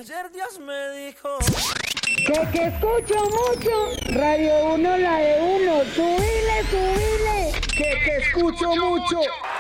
Ayer Dios me dijo que escucho mucho, Radio 1 la de uno, subile, subile, que escucho mucho.